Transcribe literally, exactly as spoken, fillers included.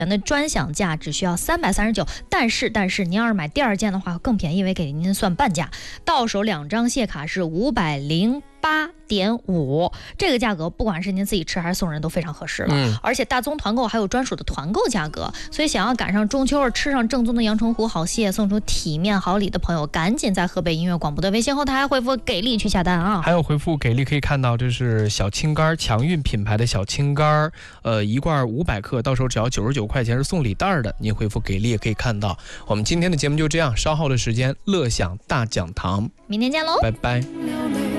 的专享价只需要三百三十九，但是但是您要是买第二件的话更便宜，因为给您算半价，到手两张谢卡是五百零八点五，这个价格不管是您自己吃还是送人都非常合适了。嗯，而且大宗团购还有专属的团购价格，所以想要赶上中秋吃上正宗的阳澄湖好蟹，送出体面好礼的朋友，赶紧在河北音乐广播的微信后台回复给力去下单啊！ 还有回复给力可以看到，这是小青柑，强运品牌的小青柑，呃，一罐五百克，到手只要九十九块钱，是送礼袋的。您回复给力也可以看到。我们今天的节目就这样，稍后的时间乐享大讲堂， 明天见喽， 拜拜。